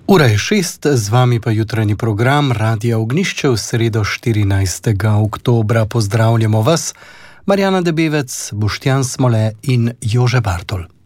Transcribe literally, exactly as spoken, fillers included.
Ura je šest, z vami pa jutranji program Radia Ognjišče v sredo štirinajstega oktobra. Pozdravljamo vas, Marjana Debevec, Boštjan Smole in Jože Bartol.